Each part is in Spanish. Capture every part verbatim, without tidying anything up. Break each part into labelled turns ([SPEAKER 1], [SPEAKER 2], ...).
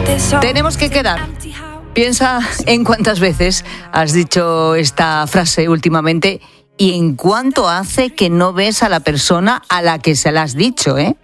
[SPEAKER 1] Tenemos que quedar. Piensa en cuántas veces has dicho esta frase últimamente y en cuánto hace que no ves a la persona a la que se la has dicho, ¿eh?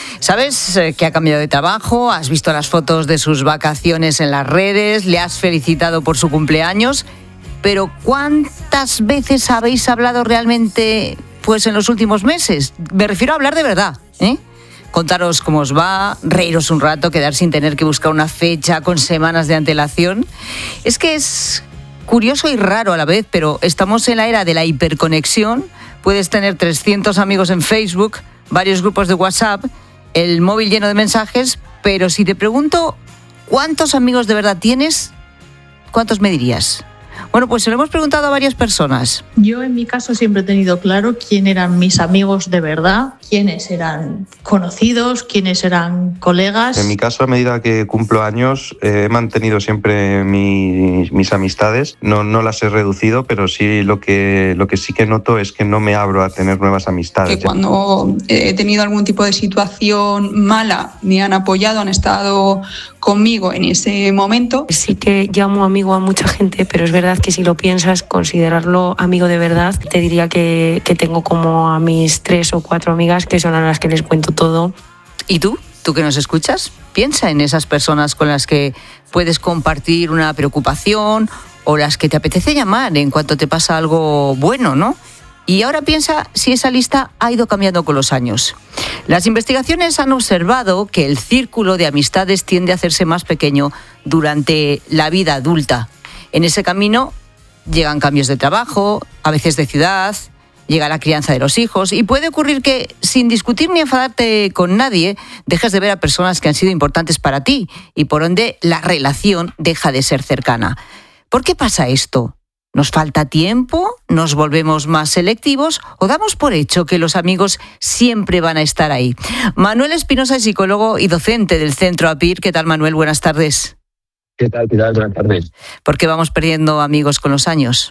[SPEAKER 1] Sabes que ha cambiado de trabajo, has visto las fotos de sus vacaciones en las redes, le has felicitado por su cumpleaños, pero ¿cuántas veces habéis hablado realmente, pues, en los últimos meses? Me refiero a hablar de verdad, ¿eh? Contaros cómo os va, reíros un rato, quedar sin tener que buscar una fecha con semanas de antelación. Es que es curioso y raro a la vez, pero estamos en la era de la hiperconexión. Puedes tener trescientos amigos en Facebook, varios grupos de WhatsApp, el móvil lleno de mensajes, pero si te pregunto ¿cuántos amigos de verdad tienes? ¿Cuántos me dirías? Bueno, pues se lo hemos preguntado a varias personas.
[SPEAKER 2] Yo en mi caso siempre he tenido claro quién eran mis amigos de verdad, quiénes eran conocidos, quiénes eran colegas.
[SPEAKER 3] En mi caso, a medida que cumplo años, eh, he mantenido siempre mi, mis amistades. No, no las he reducido, pero sí lo que, lo que sí que noto es que no me abro a tener nuevas amistades.
[SPEAKER 4] Que cuando he tenido algún tipo de situación mala, me han apoyado, han estado conmigo en ese momento.
[SPEAKER 5] Sí que llamo amigo a mucha gente, pero es verdad que si lo piensas, considerarlo amigo de verdad, te diría que, que tengo como a mis tres o cuatro amigas que son a las que les cuento todo.
[SPEAKER 1] ¿Y tú? ¿Tú que nos escuchas? Piensa en esas personas con las que puedes compartir una preocupación o las que te apetece llamar en cuanto te pasa algo bueno, ¿no? Y ahora piensa si esa lista ha ido cambiando con los años. Las investigaciones han observado que el círculo de amistades tiende a hacerse más pequeño durante la vida adulta. En ese camino llegan cambios de trabajo, a veces de ciudad, llega la crianza de los hijos y puede ocurrir que, sin discutir ni enfadarte con nadie, dejes de ver a personas que han sido importantes para ti y por ende la relación deja de ser cercana. ¿Por qué pasa esto? ¿Nos falta tiempo? ¿Nos volvemos más selectivos? ¿O damos por hecho que los amigos siempre van a estar ahí? Manuel Espinosa es psicólogo y docente del Centro A P I R. ¿Qué tal, Manuel? Buenas tardes.
[SPEAKER 6] ¿Qué tal, Pilar? Buenas tardes.
[SPEAKER 1] ¿Por qué vamos perdiendo amigos con los años?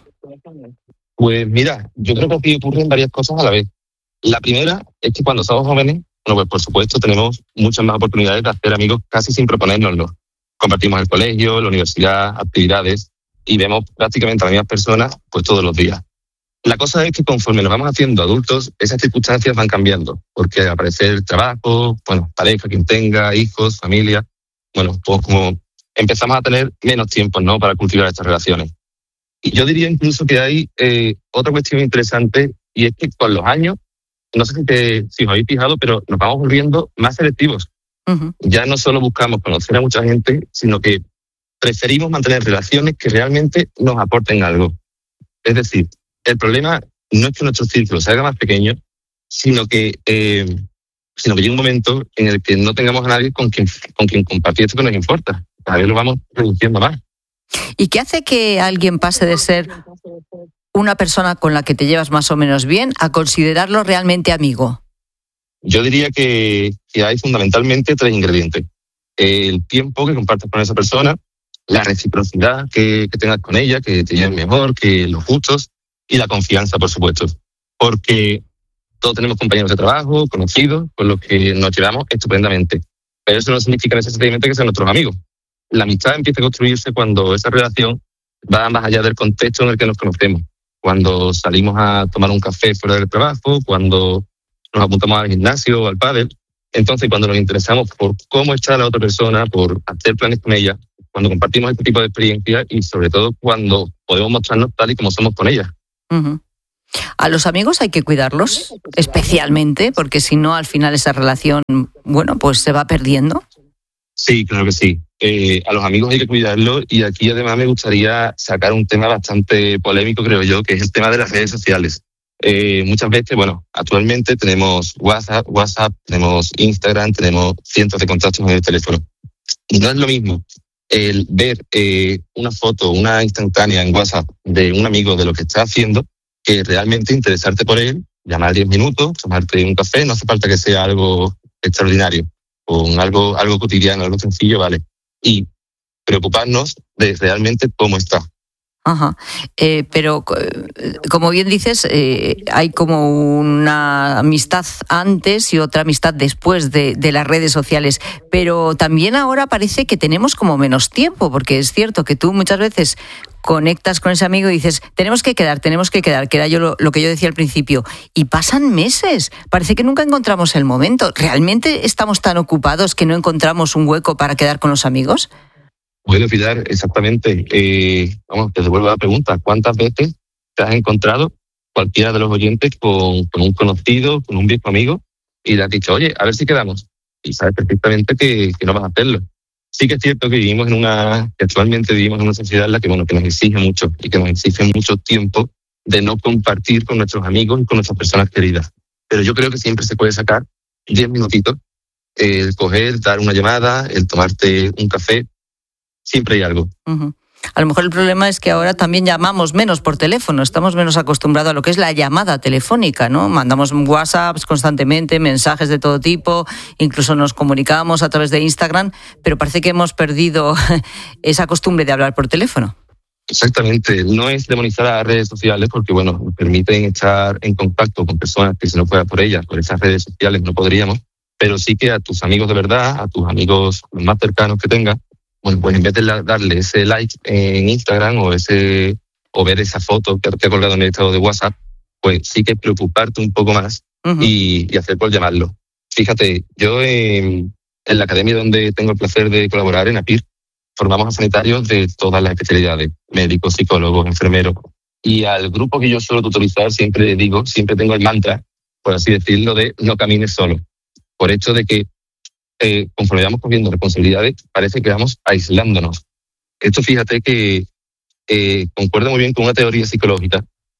[SPEAKER 6] Pues mira, yo creo que aquí ocurren varias cosas a la vez. La primera es que cuando somos jóvenes, bueno, pues por supuesto tenemos muchas más oportunidades de hacer amigos casi sin proponérnoslo. Compartimos el colegio, la universidad, actividades y vemos prácticamente a las mismas personas pues todos los días. La cosa es que conforme nos vamos haciendo adultos, esas circunstancias van cambiando, porque aparece el trabajo, bueno, pareja, quien tenga, hijos, familia, bueno, pues como empezamos a tener menos tiempo, ¿no?, para cultivar estas relaciones. Y yo diría incluso que hay eh, otra cuestión interesante, y es que con los años, no sé si, te, si os habéis fijado, pero nos vamos volviendo más selectivos. Uh-huh. Ya no solo buscamos conocer a mucha gente, sino que preferimos mantener relaciones que realmente nos aporten algo. Es decir, el problema no es que nuestro círculo se haga más pequeño, sino que, eh, sino que llega un momento en el que no tengamos a nadie con quien, con quien compartir esto que nos importa. Cada vez lo vamos reduciendo más.
[SPEAKER 1] ¿Y qué hace que alguien pase de ser una persona con la que te llevas más o menos bien a considerarlo realmente amigo?
[SPEAKER 6] Yo diría que, que hay fundamentalmente tres ingredientes. El tiempo que compartes con esa persona, la reciprocidad que, que tengas con ella, que te lleven mejor, que los gustos, y la confianza, por supuesto. Porque todos tenemos compañeros de trabajo, conocidos, con los que nos llevamos estupendamente. Pero eso no significa necesariamente que sean nuestros amigos. La amistad empieza a construirse cuando esa relación va más allá del contexto en el que nos conocemos. Cuando salimos a tomar un café fuera del trabajo, cuando nos apuntamos al gimnasio o al pádel. Entonces, cuando nos interesamos por cómo está la otra persona, por hacer planes con ella, cuando compartimos este tipo de experiencias y sobre todo cuando podemos mostrarnos tal y como somos con ella.
[SPEAKER 1] Uh-huh. A los amigos hay que cuidarlos, especialmente, porque si no, al final esa relación, bueno, pues se va perdiendo.
[SPEAKER 6] Sí, claro que sí. Eh, a los amigos hay que cuidarlos y aquí además me gustaría sacar un tema bastante polémico, creo yo, que es el tema de las redes sociales. Eh, muchas veces, bueno, actualmente tenemos WhatsApp, WhatsApp, tenemos Instagram, tenemos cientos de contactos en el teléfono. Y no es lo mismo el ver eh, una foto, una instantánea en WhatsApp de un amigo de lo que está haciendo, que realmente interesarte por él, llamar diez minutos, tomarte un café, no hace falta que sea algo extraordinario, o algo, algo cotidiano, algo sencillo, vale. Y preocuparnos de realmente cómo está.
[SPEAKER 1] Ajá. Eh, pero, como bien dices, eh, hay como una amistad antes y otra amistad después de, de las redes sociales. Pero también ahora parece que tenemos como menos tiempo, porque es cierto que tú muchas veces conectas con ese amigo y dices, tenemos que quedar, tenemos que quedar, que era yo lo, lo que yo decía al principio. Y pasan meses. Parece que nunca encontramos el momento. ¿Realmente estamos tan ocupados que no encontramos un hueco para quedar con los amigos?
[SPEAKER 6] Bueno, Pilar, exactamente. Eh, vamos, te devuelvo la pregunta. ¿Cuántas veces te has encontrado, cualquiera de los oyentes, con, con un conocido, con un viejo amigo, y le has dicho, oye, a ver si quedamos? Y sabes perfectamente que, que no vas a hacerlo. Sí que es cierto que vivimos en una, que actualmente vivimos en una sociedad en la que, bueno, que nos exige mucho y que nos exige mucho tiempo de no compartir con nuestros amigos y con nuestras personas queridas. Pero yo creo que siempre se puede sacar diez minutitos, el coger, dar una llamada, el tomarte un café. Siempre hay algo.
[SPEAKER 1] Uh-huh. A lo mejor el problema es que ahora también llamamos menos por teléfono, estamos menos acostumbrados a lo que es la llamada telefónica, ¿no? Mandamos WhatsApps constantemente, mensajes de todo tipo, incluso nos comunicamos a través de Instagram, pero parece que hemos perdido esa costumbre de hablar por teléfono.
[SPEAKER 6] Exactamente. No es demonizar a las redes sociales porque, bueno, nos permiten estar en contacto con personas que si no fuera por ellas, por esas redes sociales no podríamos, pero sí que a tus amigos de verdad, a tus amigos más cercanos que tengas, bueno, pues en vez de darle ese like en Instagram o ese o ver esa foto que te ha colgado en el estado de WhatsApp, pues sí que preocuparte un poco más uh-huh. y, y hacer por llamarlo. Fíjate, yo en, en la academia donde tengo el placer de colaborar, en APIR, formamos a sanitarios de todas las especialidades, médicos, psicólogos, enfermeros. Y al grupo que yo suelo tutorizar siempre digo, siempre tengo el mantra, por así decirlo, de no camines solo. Por hecho de que Eh, conforme vamos cogiendo responsabilidades, parece que vamos aislándonos. Esto fíjate que eh, concuerda muy bien con una teoría psicológica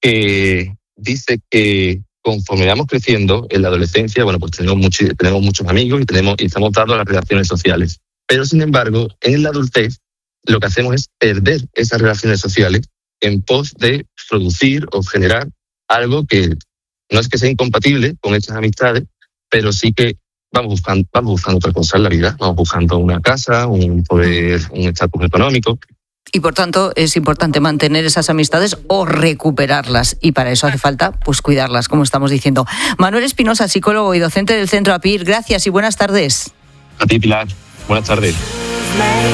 [SPEAKER 6] que dice que conforme vamos creciendo en la adolescencia, bueno, pues tenemos, mucho, tenemos muchos amigos y, tenemos, y estamos dados a las relaciones sociales. Pero sin embargo, en la adultez lo que hacemos es perder esas relaciones sociales en pos de producir o generar algo que no es que sea incompatible con estas amistades, pero sí que Vamos buscando, vamos buscando otra cosa en la vida, vamos buscando una casa, un poder, un estatus económico.
[SPEAKER 1] Y por tanto es importante mantener esas amistades o recuperarlas, y para eso hace falta pues cuidarlas, como estamos diciendo. Manuel Espinosa, psicólogo y docente del Centro APIR, gracias y buenas tardes.
[SPEAKER 6] A ti, Pilar, buenas tardes.